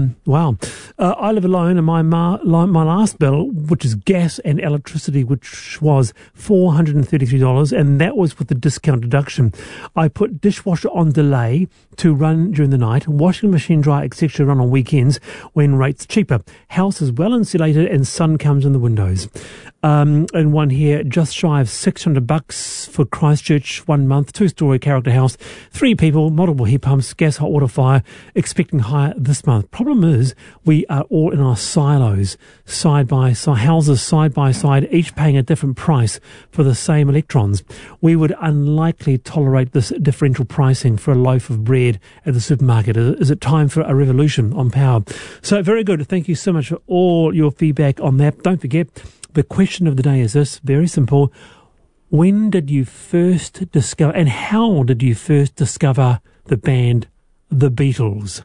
Wow. I live alone, and my last bill, which is gas and electricity, which was $433, and that was with the discount deduction. I put dishwasher on delay to run during the night, washing machine, dryer, etc. run on weekends when rates cheaper. House is well insulated and sun comes in the windows. And one here, just shy of $600 for Christchurch, 1 month, 2-story character house, 3 people, multiple heat pumps, gas, hot water, fire, expecting higher this month. Problem is, we are all in our silos, side by side, houses side by side, each paying a different price for the same electrons. We would unlikely tolerate this differential pricing for a loaf of bread at the supermarket. Is it time for a revolution on power? So very good. Thank you so much for all your feedback on that. Don't forget, the question of the day is this, very simple. When did you first discover, and how did you first discover the band The Beatles?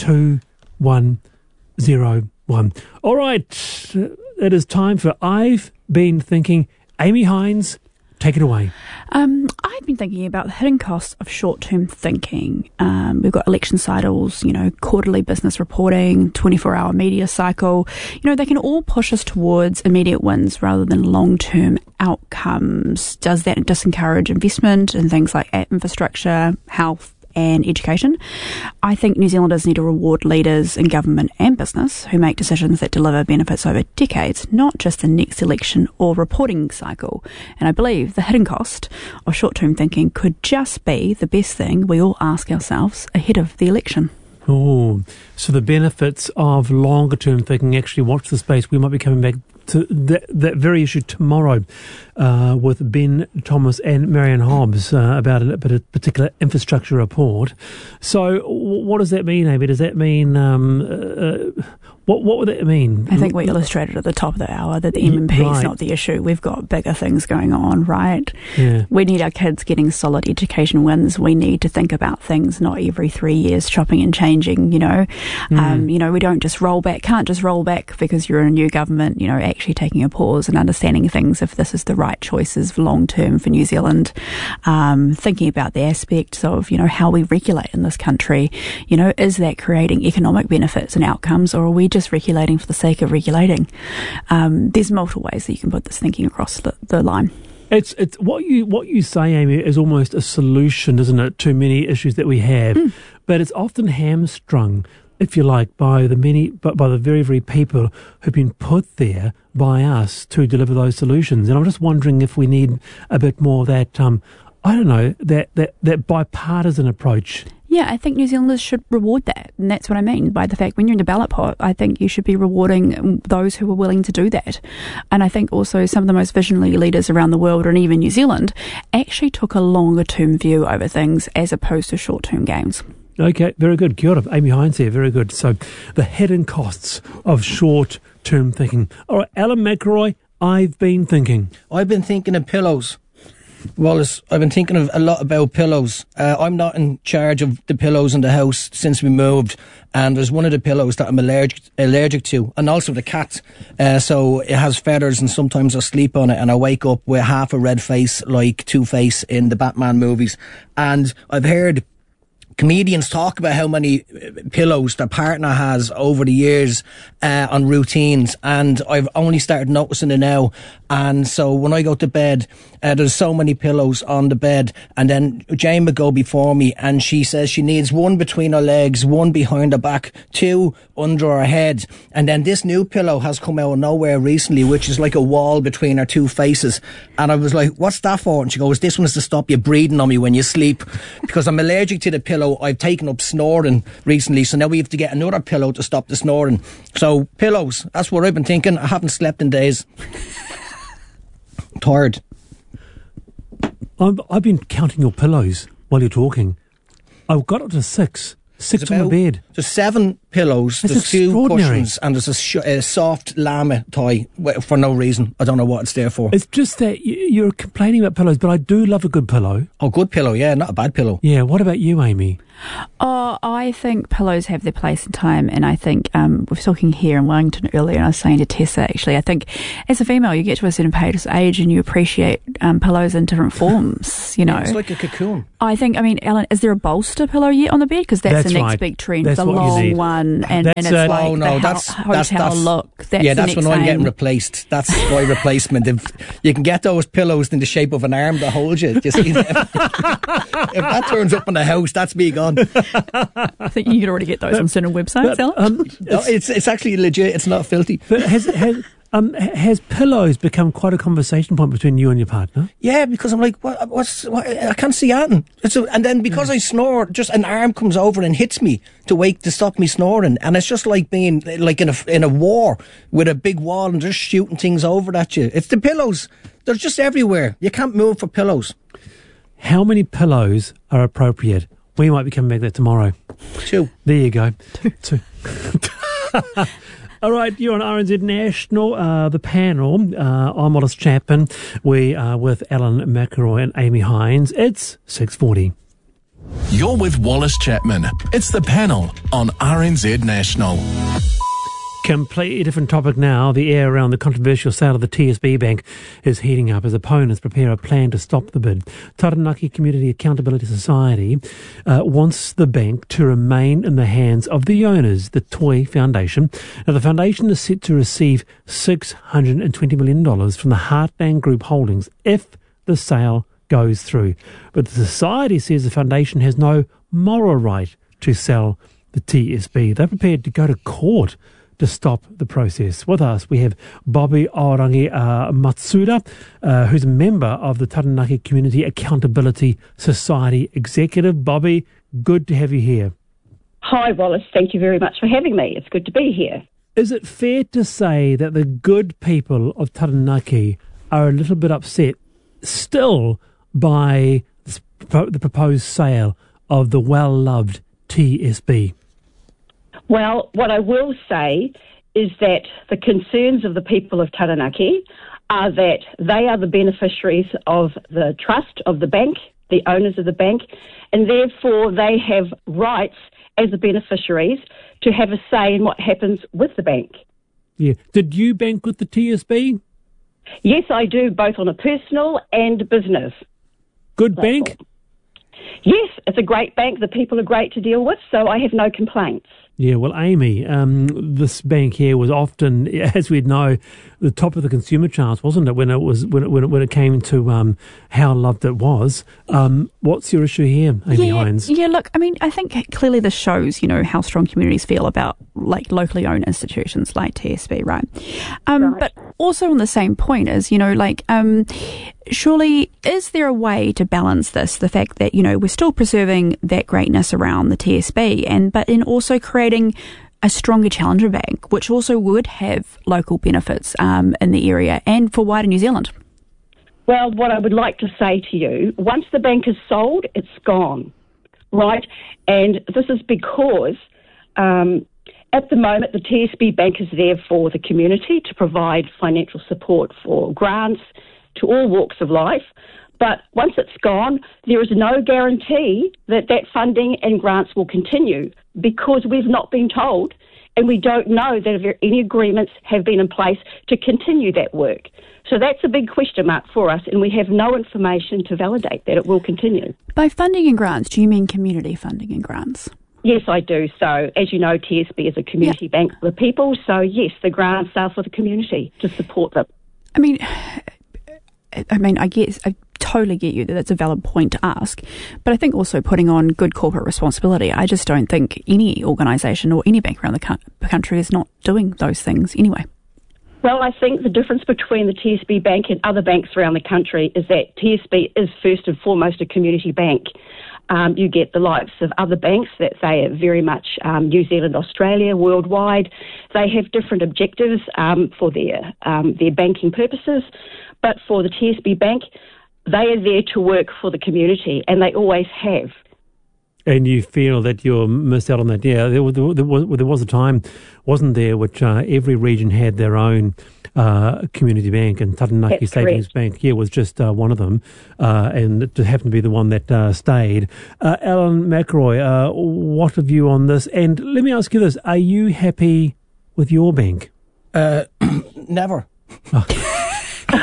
2101. All right, it is time for I've Been Thinking. Amy Hines, take it away. I've been thinking about the hidden costs of short-term thinking. We've got election cycles, quarterly business reporting, 24-hour media cycle. They can all push us towards immediate wins rather than long-term outcomes. Does that disencourage investment in things like infrastructure, health, and education? I think New Zealanders need to reward leaders in government and business who make decisions that deliver benefits over decades, not just the next election or reporting cycle. And I believe the hidden cost of short-term thinking could just be the best thing we all ask ourselves ahead of the election. Oh, so the benefits of longer-term thinking, actually watch the space. We might be coming back to that very issue tomorrow with Ben Thomas and Marianne Hobbs about a particular infrastructure report. So what does that mean, Amy? Does that mean... What would that mean? I think we illustrated at the top of the hour that the MMP is not the issue. We've got bigger things going on, right? Yeah. We need our kids getting solid education wins. We need to think about things not every 3 years, chopping and changing, we don't just roll back, can't just roll back because you're in a new government, actually taking a pause and understanding things if this is the right choices long term for New Zealand. Thinking about the aspects of, how we regulate in this country. Is that creating economic benefits and outcomes, or are we just regulating for the sake of regulating? There's multiple ways that you can put this thinking across the line. It's what you say, Amy, is almost a solution, isn't it, to many issues that we have? But it's often hamstrung, if you like, by the very, very people who've been put there by us to deliver those solutions. And I'm just wondering if we need a bit more of that, that bipartisan approach. Yeah, I think New Zealanders should reward that. And that's what I mean by the fact when you're in the ballot pot, I think you should be rewarding those who are willing to do that. And I think also some of the most visionary leaders around the world and even New Zealand actually took a longer term view over things as opposed to short term games. Okay, very good. Kia ora. Amy Hines here, very good. So the hidden costs of short term thinking. All right, Alan McElroy, I've been thinking of pillows. Wallace, I've been thinking a lot about pillows. I'm not in charge of the pillows in the house since we moved, and there's one of the pillows that I'm allergic to, and also the cat. So it has feathers, and sometimes I sleep on it and I wake up with half a red face like Two-Face in the Batman movies. And I've heard comedians talk about how many pillows their partner has over the years on routines, and I've only started noticing it now. And so when I go to bed, there's so many pillows on the bed, and then Jane would go before me and she says she needs one between her legs, one behind her back, two under her head, and then this new pillow has come out of nowhere recently, which is like a wall between her two faces. And I was like, what's that for? And she goes, this one is to stop you breathing on me when you sleep, because I'm allergic to the pillow. I've taken up snoring recently, so now we have to get another pillow to stop the snoring. So pillows, that's what I've been thinking. I haven't slept in days. Tired. I've been counting your pillows while you're talking. I've got up to six on the bed. There's 7 pillows, That's there's 2 extraordinary. cushions, and there's a soft llama toy for no reason. I don't know what it's there for. It's just that you're complaining about pillows, but I do love a good pillow. Oh, good pillow, yeah, not a bad pillow. Yeah, what about you, Amy? Oh, I think pillows have their place and time, and I think we were talking here in Wellington earlier, and I was saying to Tessa, actually, I think as a female you get to a certain age and you appreciate pillows in different forms, Yeah, it's like a cocoon. I think, Alan, is there a bolster pillow yet on the bed? Because that's the next big trend. That's the what you long need. one in and it's like hotel look. That's when I'm getting replaced. That's my replacement. If you can get those pillows in the shape of an arm that holds you, you see them? If that turns up in the house, that's me gone. I think you could already get those on certain websites, Alan. No, it's actually legit. It's not filthy. But has pillows become quite a conversation point between you and your partner? Yeah, because I'm like, what I can't see anything. And then because I snore, just an arm comes over and hits me to stop me snoring, and it's just like being like in a war with a big wall and just shooting things over at you. It's the pillows; they're just everywhere. You can't move for pillows. How many pillows are appropriate? We might be coming back to that tomorrow. 2. There you go. 2. All right, you're on RNZ National, the panel. I'm Wallace Chapman. We are with Alan McElroy and Amy Hines. It's 6:40. You're with Wallace Chapman. It's the panel on RNZ National. Completely different topic now. The air around the controversial sale of the TSB Bank is heating up as opponents prepare a plan to stop the bid. Taranaki Community Accountability Society wants the bank to remain in the hands of the owners, the Toi Foundation. Now, the foundation is set to receive $620 million from the Heartland Group holdings if the sale goes through. But the society says the foundation has no moral right to sell the TSB. They're prepared to go to court to stop the process. With us, we have Bobby Aorangi Matsuda, who's a member of the Taranaki Community Accountability Society Executive. Bobby, good to have you here. Hi, Wallace. Thank you very much for having me. It's good to be here. Is it fair to say that the good people of Taranaki are a little bit upset still by the proposed sale of the well-loved TSB? Well, what I will say is that the concerns of the people of Taranaki are that they are the beneficiaries of the trust of the bank, the owners of the bank, and therefore they have rights as the beneficiaries to have a say in what happens with the bank. Yeah. Did you bank with the TSB? Yes, I do, both on a personal and business. Good bank? Yes, it's a great bank. The people are great to deal with, so I have no complaints. Yeah, well, Amy, this bank here was often, as we know, the top of the consumer charts, wasn't it? When it came to how loved it was. What's your issue here, Amy Hines? Yeah, look, I mean, I think clearly this shows, how strong communities feel about like locally owned institutions like TSB, right? Right. But also on the same point is, surely is there a way to balance this? The fact that we're still preserving that greatness around the TSB, but in also creating a stronger challenger bank, which also would have local benefits in the area and for wider New Zealand. Well, what I would like to say to you, once the bank is sold, it's gone, right? And this is because at the moment the TSB Bank is there for the community to provide financial support for grants to all walks of life. But once it's gone, there is no guarantee that that funding and grants will continue because we've not been told and we don't know that if any agreements have been in place to continue that work. So that's a big question mark for us, and we have no information to validate that it will continue. By funding and grants, do you mean community funding and grants? Yes, I do. So, as you know, TSB is a community bank for the people. So, yes, the grants are for the community to support them. I mean, I guess I totally get you that that's a valid point to ask, but I think also putting on good corporate responsibility. I just don't think any organisation or any bank around the country is not doing those things anyway. Well, I think the difference between the TSB Bank and other banks around the country is that TSB is first and foremost a community bank. You get the likes of other banks that they are very much New Zealand, Australia, worldwide. They have different objectives for their banking purposes. But for the TSB Bank, they are there to work for the community, and they always have. And you feel that you're missed out on that. Yeah, there was a time, wasn't there, which every region had their own community bank, and Taranaki That's Savings correct. Bank was just one of them, and it happened to be the one that stayed. Alan McElroy, what have you on this? And let me ask you this, are you happy with your bank? Never.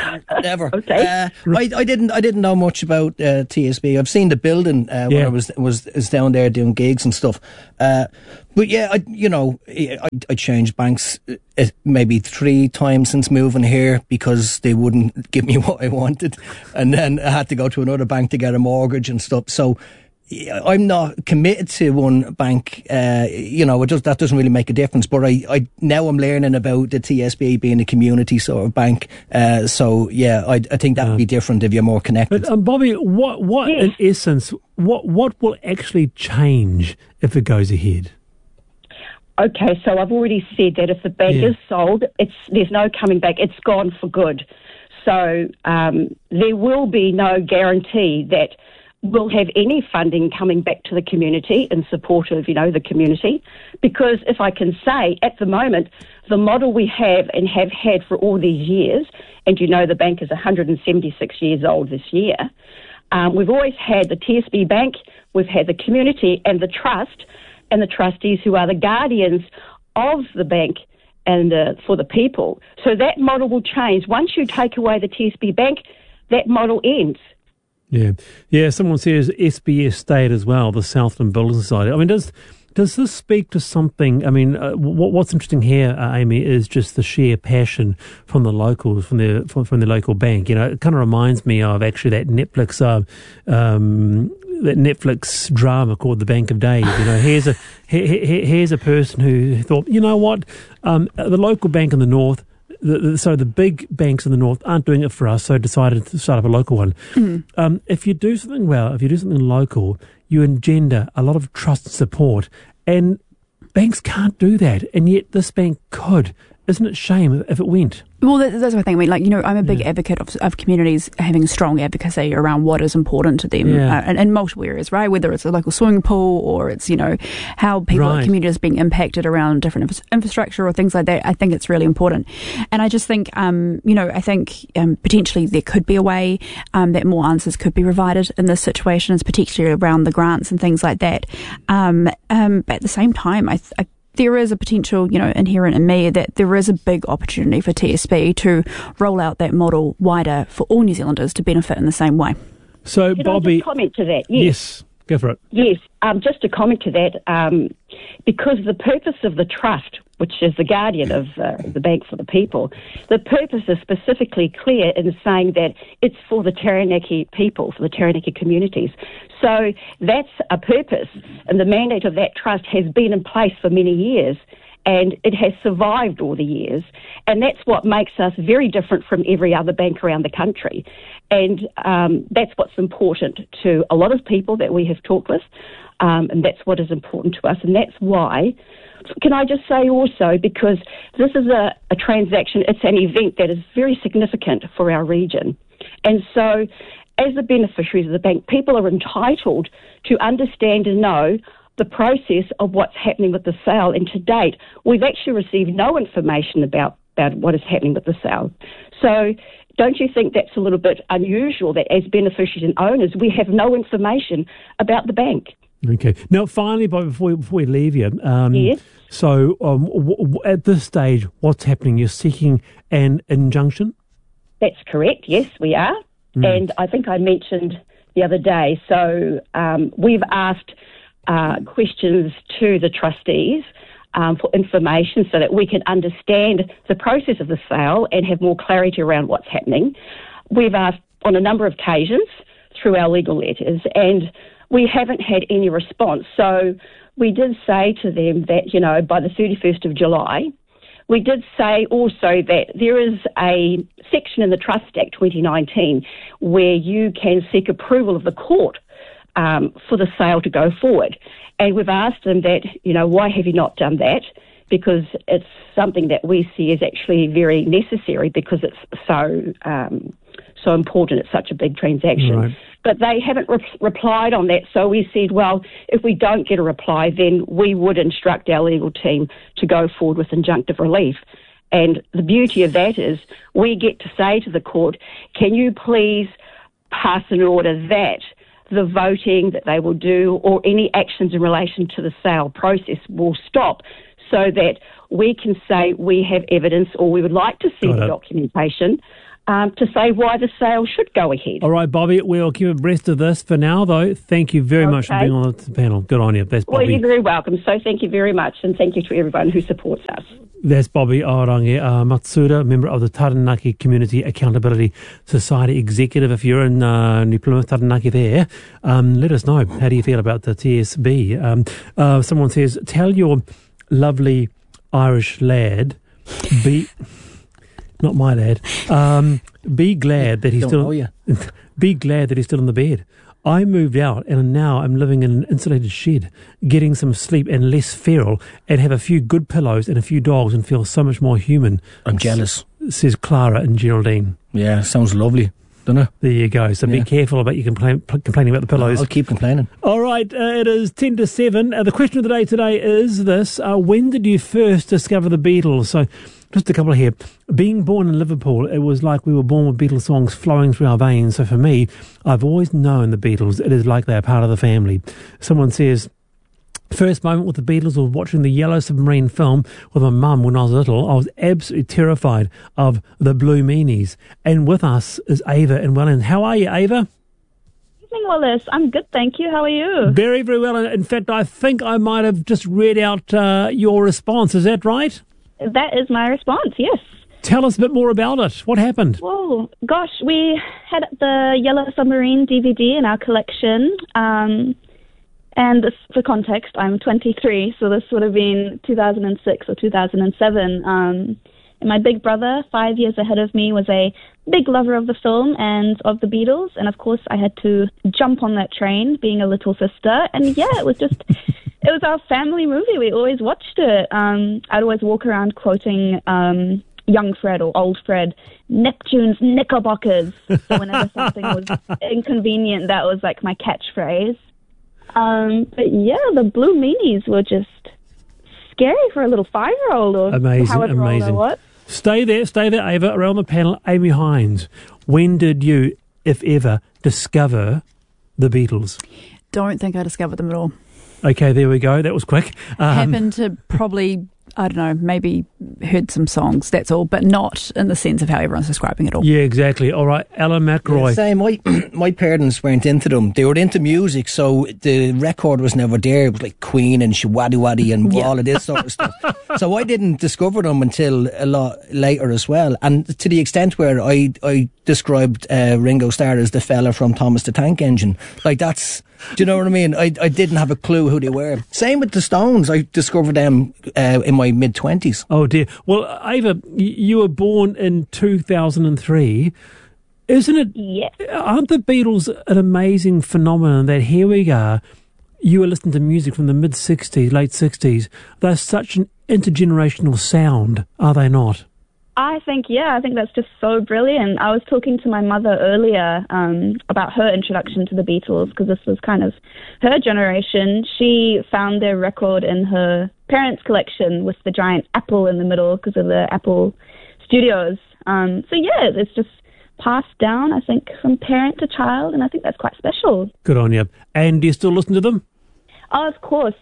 Never. Okay. I didn't know much about TSB. I've seen the building when I was down there doing gigs and stuff. But yeah, I changed banks maybe 3 times since moving here because they wouldn't give me what I wanted, and then I had to go to another bank to get a mortgage and stuff. So I'm not committed to one bank. That doesn't really make a difference. But I now I'm learning about the TSB being a community sort of bank. I think that would be different if you're more connected. But Bobby, what in essence, what will actually change if it goes ahead? Okay, so I've already said that if the bank is sold, there's no coming back. It's gone for good. So there will be no guarantee that we'll have any funding coming back to the community in support of, the community. Because if I can say, at the moment, the model we have and have had for all these years, and the bank is 176 years old this year, we've always had the TSB Bank, we've had the community and the trust, and the trustees who are the guardians of the bank and for the people. So that model will change. Once you take away the TSB Bank, that model ends. Yeah. Someone says SBS State as well, the Southland Building Society. I mean, does this speak to something? I mean, what's interesting here, Amy, is just the sheer passion from the locals, from the local bank. It kind of reminds me of actually that Netflix drama called The Bank of Days. Here's a person who thought, the local bank in the north. So the big banks in the north aren't doing it for us, so decided to start up a local one. If you do something well, if you do something local, you engender a lot of trust and support, and banks can't do that, and yet this bank could. Isn't it a shame if it went? Well, that's what I think. I mean, I'm a big advocate of communities having strong advocacy around what is important to them in multiple areas, right? Whether it's a local swimming pool or it's, how people in communities being impacted around different infrastructure or things like that. I think it's really important. And I just think, I think potentially there could be a way that more answers could be provided in this situation, particularly around the grants and things like that. But at the same time, I there is a potential, inherent in me that there is a big opportunity for TSB to roll out that model wider for all New Zealanders to benefit in the same way. So, Can Bobby, I just comment to that? Yes, go for it. Yes, just to comment to that, because the purpose of the trust, which is the guardian of the Bank for the People, the purpose is specifically clear in saying that it's for the Taranaki people, for the Taranaki communities. So that's a purpose, and the mandate of that trust has been in place for many years, and it has survived all the years, and that's what makes us very different from every other bank around the country. And that's what's important to a lot of people that we have talked with, and that's what is important to us, and that's why. Can I just say also, because this is a transaction, it's an event that is very significant for our region. And so, as the beneficiaries of the bank, people are entitled to understand and know the process of what's happening with the sale. And to date, we've actually received no information about what is happening with the sale. So, don't you think that's a little bit unusual that as beneficiaries and owners, we have no information about the bank? Okay. Now, finally, before we leave you, yes. So at this stage, what's happening? You're seeking an injunction? That's correct. Yes, we are. And I think I mentioned the other day, so we've asked questions to the trustees for information so that we can understand the process of the sale and have more clarity around what's happening. We've asked on a number of occasions through our legal letters, and we haven't had any response. So we did say to them that, by the 31st of July, we did say also that there is a section in the Trust Act 2019 where you can seek approval of the court for the sale to go forward. And we've asked them that, why have you not done that? Because it's something that we see as actually very necessary because it's so important. It's such a big transaction. Right. But they haven't replied on that. So we said, well, if we don't get a reply, then we would instruct our legal team to go forward with injunctive relief. And the beauty of that is we get to say to the court, can you please pass an order that the voting that they will do or any actions in relation to the sale process will stop so that we can say we have evidence or we would like to see the documentation to say why the sale should go ahead. All right, Bobby, we'll keep abreast of this. For now, though, thank you very much for being on the panel. Good on you. That's Bobby. Well, you're very welcome. So thank you very much, and thank you to everyone who supports us. That's Bobby Aorangi Matsuda, member of the Taranaki Community Accountability Society executive. If you're in New Plymouth, Taranaki there, let us know. How do you feel about the TSB? Someone says, tell your lovely Irish lad, not my lad, be glad that he's still be glad that he's still in the bed. I moved out and now I'm living in an insulated shed, getting some sleep and less feral, and have a few good pillows and a few dogs and feel so much more human. I'm jealous, says Clara and Geraldine. Yeah, sounds lovely, doesn't it? There you go. So be careful about you complaining about the pillows. I'll keep complaining. All right, it is 10 to 7. The question of the day today is this. When did you first discover the Beatles? So just a couple here. Being born in Liverpool, it was like we were born with Beatles songs flowing through our veins. So for me, I've always known the Beatles. It is like they're part of the family. Someone says, first moment with the Beatles was watching the Yellow Submarine film with my mum when I was little. I was absolutely terrified of the Blue Meanies. And with us is Ava in Welland. How are you, Ava? Evening, Wallace. I'm good, thank you. How are you? Very, very well. In fact, I think I might have just read out your response. Is that right? That is my response, yes. Tell us a bit more about it. What happened? Whoa, gosh, we had the Yellow Submarine DVD in our collection. And this, for context, I'm 23, so this would have been 2006 or 2007. And my big brother, 5 years ahead of me, was a big lover of the film and of the Beatles. And of course, I had to jump on that train, being a little sister. And yeah, it was just, it was our family movie. We always watched it. I'd always walk around quoting young Fred or old Fred, Neptune's Knickerbockers. So whenever something was inconvenient, that was like my catchphrase. But yeah, the Blue Meanies were just scary for a little 5-year-old or however old I was. Stay there, Ava. Around the panel, Amy Hines. When did you, if ever, discover the Beatles? Don't think I discovered them at all. Okay, there we go. That was quick. Happened to probably, I don't know, maybe heard some songs, that's all, but not in the sense of how everyone's describing it all. Yeah, exactly. All right, Alan McRoy. Yeah, same. My parents weren't into them. They were into music, so the record was never there. It was like Queen and Shawaddy Waddy and all of this sort of stuff. So I didn't discover them until a lot later as well. And to the extent where I described Ringo Starr as the fella from Thomas the Tank Engine. Like that's... Do you know what I mean? I didn't have a clue who they were. Same with the Stones. I discovered them in my mid-20s. Oh, dear. Well, Ava, you were born in 2003. Isn't it? Yeah. Aren't the Beatles an amazing phenomenon that here we are, you were listening to music from the mid-60s, late 60s. They're such an intergenerational sound, are they not? I think that's just so brilliant. I was talking to my mother earlier about her introduction to the Beatles because this was kind of her generation. She found their record in her parents' collection with the giant apple in the middle because of the Apple Studios. So yeah, it's just passed down, I think, from parent to child, and I think that's quite special. Good on you. And do you still listen to them? Oh, of course.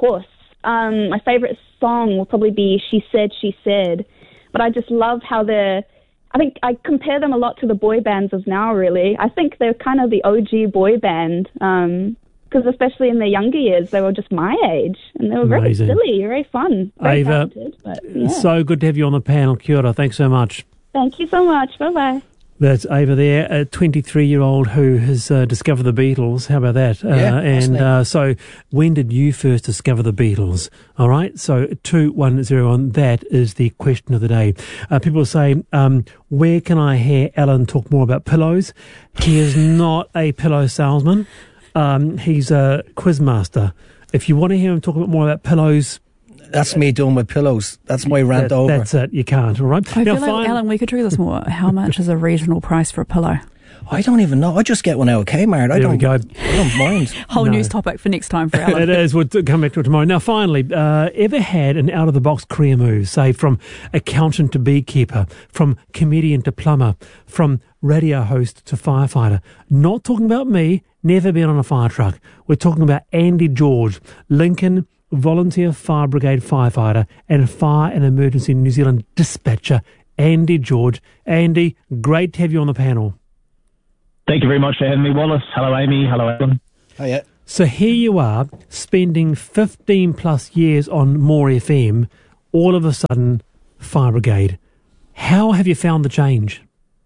My favourite song will probably be She Said, She Said. But I just love how I think I compare them a lot to the boy bands of now, really. I think they're kind of the OG boy band, because especially in their younger years, they were just my age, and they were very silly, very fun, very Ava, talented. But, yeah. So good to have you on the panel. Kia ora. Thanks so much. Thank you so much. Bye-bye. That's Ava there, a 23-year-old who has discovered the Beatles. How about that? So when did you first discover the Beatles? All right, so 2101, that is the question of the day. People say, where can I hear Alan talk more about pillows? He is not a pillow salesman. He's a quizmaster. If you want to hear him talk a bit more about pillows... That's me doing my pillows. That's my rant over. That's it. You can't, all right? I feel like, Alan, we could do this more. How much is a reasonable price for a pillow? I don't even know. I just get one out of Kmart. I don't mind. Whole news topic for next time for Alan. It is. We'll come back to it tomorrow. Now, finally, ever had an out-of-the-box career move, say from accountant to beekeeper, from comedian to plumber, from radio host to firefighter? Not talking about me, never been on a fire truck. We're talking about Andy George, Lincoln Volunteer Fire Brigade firefighter and Fire and Emergency New Zealand dispatcher Andy George. Andy, great to have you on the panel. Thank you very much for having me, Wallace. Hello, Amy. Hello, Alan. Hiya. So here you are, spending 15 plus years on More FM, all of a sudden, Fire Brigade. How have you found the change?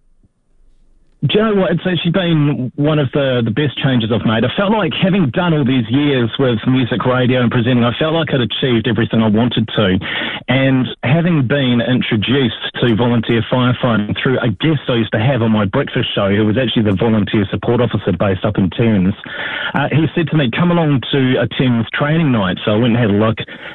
Do you know what? It's actually been one of the best changes I've made. I felt like having done all these years with music radio and presenting, I felt like I'd achieved everything I wanted to. And having been introduced to volunteer firefighting through a guest I used to have on my breakfast show, who was actually the volunteer support officer based up in Thames, he said to me, come along to a Thames training night. So I went and had a look,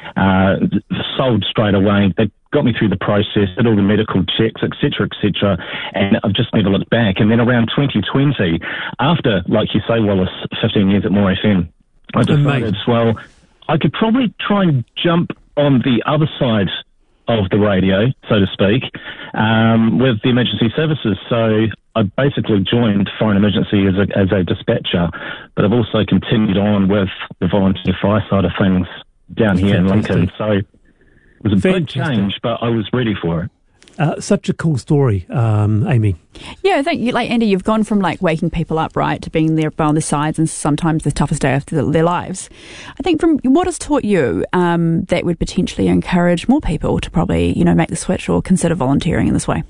sold straight away. They got me through the process, did all the medical checks, etc., and I've just never looked back. And then around 2020, after, like you say, Wallace, 15 years at More FM, I decided, well, I could probably try and jump on the other side of the radio, so to speak, with the emergency services. So I basically joined Fire and Emergency as a dispatcher, but I've also continued on with the volunteer fire side of things down here in Lincoln. So it was a big change, but I was ready for it. Such a cool story, Amy. Yeah, I think, like Andy, you've gone from like waking people up, right, to being there by the sides and sometimes the toughest day of their lives. I think from what has taught you, that would potentially encourage more people to probably, make the switch or consider volunteering in this way.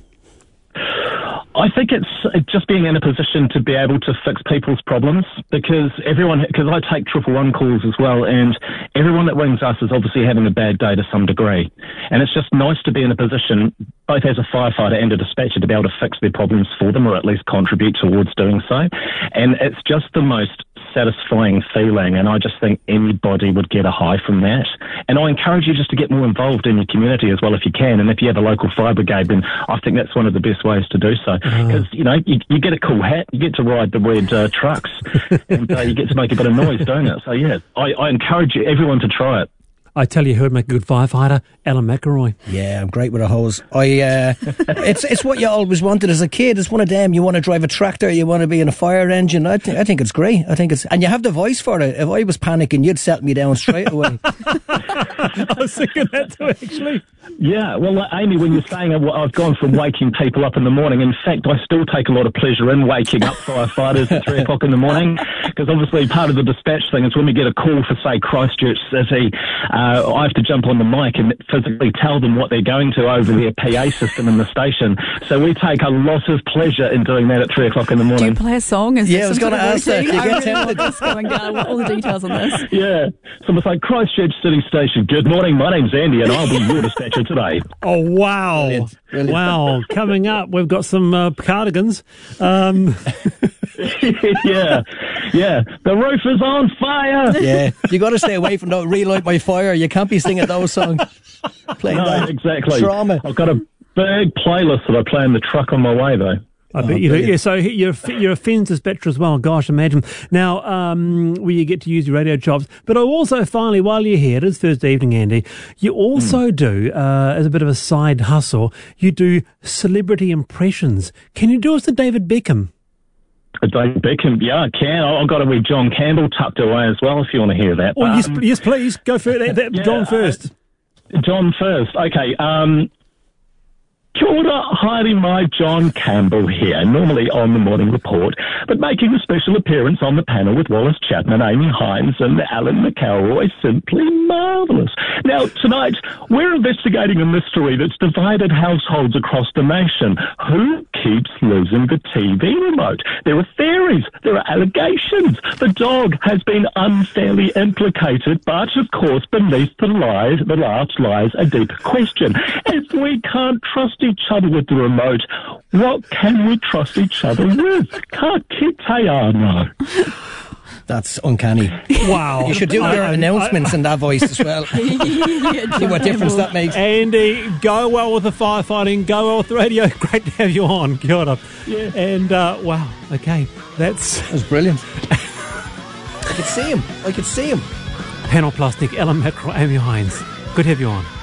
I think it's just being in a position to be able to fix people's problems, because I take 111 calls as well, and everyone that rings us is obviously having a bad day to some degree. And it's just nice to be in a position, both as a firefighter and a dispatcher, to be able to fix their problems for them, or at least contribute towards doing so. And it's just the most satisfying feeling, and I just think anybody would get a high from that. And I encourage you just to get more involved in your community as well if you can, and if you have a local fire brigade, then I think that's one of the best ways to do so, because you get a cool hat, you get to ride the red trucks, and you get to make a bit of noise, don't it? So yeah, I encourage everyone to try it. I tell you who would make a good firefighter, Alan McElroy. Yeah, I'm great with a hose. It's what you always wanted as a kid. It's one of them. You want to drive a tractor, you want to be in a fire engine. I think it's great. And you have the voice for it. If I was panicking, you'd set me down straight away. I was thinking that too, actually. Yeah, well, Amy, when you're saying I've gone from waking people up in the morning, in fact, I still take a lot of pleasure in waking up firefighters at 3 o'clock in the morning, because obviously part of the dispatch thing is when we get a call for, say, Christchurch City, I have to jump on the mic and physically tell them what they're going to over their PA system in the station. So we take a lot of pleasure in doing that at 3 o'clock in the morning. Do you play a song? I was going to ask that. I really want this going down, all the details on this. Yeah. So it's like, Christchurch City Station, good morning, my name's Andy and I'll be your dispatcher today. Oh, wow. Brilliant. Wow. Coming up, we've got some cardigans. Yeah. The roof is on fire. Yeah. You got to stay away from that Relight My Fire. You can't be singing those songs. Playing that. Exactly. Trauma. I've got a big playlist that I play in the truck on my way, though. I bet you do. Yeah, so you're a Fins dispatcher as well. Gosh, imagine. Now, where you get to use your radio chops. But I also, finally, while you're here, it is Thursday evening, Andy, you also do, as a bit of a side hustle, you do celebrity impressions. Can you do us a David Beckham? David Beckham, yeah, I can. I've got a wee John Campbell tucked away as well, if you want to hear that. Oh, yes, please. Go for it. Yeah, John first. John first. Okay. Kia ora, haere mai, John Campbell here, normally on the Morning Report, but making a special appearance on the panel with Wallace Chapman, Amy Hines and Alan McElroy. Simply marvellous. Now, tonight, we're investigating a mystery that's divided households across the nation. Who keeps losing the TV remote? There are theories, there are allegations. The dog has been unfairly implicated, but, of course, beneath the large lies a deep question. If we can't trust each other with the remote, what can we trust each other with? Ka kite ano. That's uncanny. Wow. You should do your announcements in that voice as well. See what difference that makes. Andy, go well with the firefighting, go well with the radio. Great to have you on. Kia ora. Yeah. And, wow, okay, That was brilliant. I could see him. Panel Plastic, Alan McElroy, Amy Hines. Good to have you on.